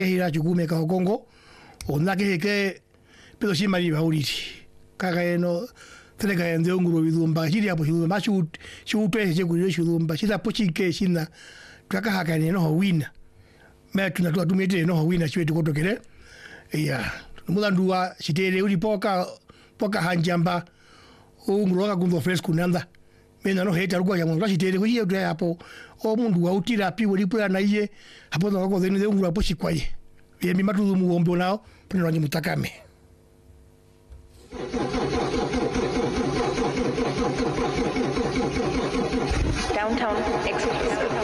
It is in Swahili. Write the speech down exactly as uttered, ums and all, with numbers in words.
ira chukume ka Kongo ona ke ke pero si mari bauriti kaga eno tenega ende nguro bidumba chiri hapo chudumba chu chu twese chekuri chudumba chita pochike china twaka hakane no wina me tuna tu tumete no wina chwetu kotokere ya mulandua chitere uri poka poka hanjamba nguro ka kundo fresco nanda mena no heta rugwa ya mundu chitere ko hiyo hapo o mundu wa utira pi uri pura na iye hapo no ko deni nguro hapo chikwaye ye mi matu mu ombo nao pino rangi mutakame Downtown Express.